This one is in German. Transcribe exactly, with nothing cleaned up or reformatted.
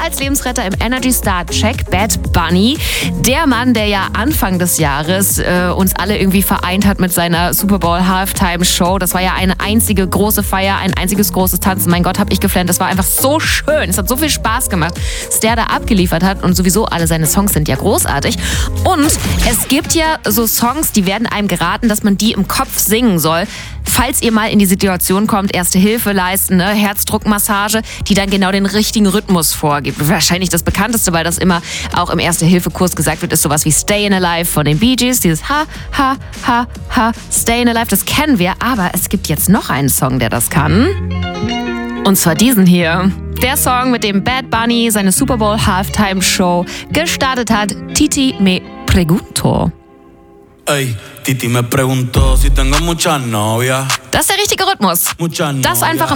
als Lebensretter im Energy Star Check, Bad Bunny. Der Mann, der ja Anfang des Jahres äh, uns alle irgendwie vereint hat mit seiner Super Bowl Halftime Show. Das war ja eine einzige große Feier, ein einziges großes Tanzen. Mein Gott, hab ich geflennt. Das war einfach so schön. Es hat so viel Spaß gemacht, dass der da abgeliefert hat. Und sowieso alle seine Songs sind ja großartig. Und es gibt ja so Songs, die werden einem geraten, dass man die im Kopf singen soll. Falls ihr mal in die Situation kommt, Erste Hilfe leisten, ne, Herzdruckmassage, die dann genau den richtigen Rhythmus vorgibt. Wahrscheinlich das bekannteste, weil das immer auch im Erste-Hilfe-Kurs gesagt wird, ist sowas wie Stayin' Alive von den Bee Gees. Dieses Ha, Ha, Ha, Ha, Stayin' Alive, das kennen wir. Aber es gibt jetzt noch einen Song, der das kann. Und zwar diesen hier. Der Song, mit dem Bad Bunny seine Super Bowl Halftime Show gestartet hat. Titi me pregunto. Ey, Titi me preguntó si tengo muchas novias. Das ist der richtige Rhythmus. Muchas Das einfach im